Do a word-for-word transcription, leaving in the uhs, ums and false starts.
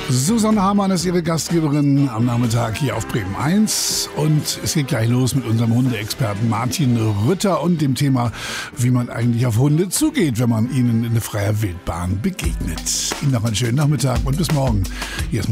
Susanne Hamann ist Ihre Gastgeberin am Nachmittag hier auf Bremen eins und es geht gleich los mit unserem Hundeexperten Martin Rütter und dem Thema, wie man eigentlich auf Hunde zugeht, wenn man ihnen in der freier Wildbahn begegnet. Ihnen noch einen schönen Nachmittag und bis morgen. Hier ist